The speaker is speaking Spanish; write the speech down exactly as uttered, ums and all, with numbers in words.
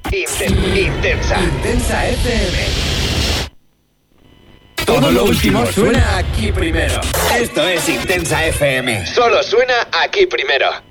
Inten- Intensa. Intensa F M. Todo lo último suena aquí primero. Esto es Intensa F M. Solo suena aquí primero.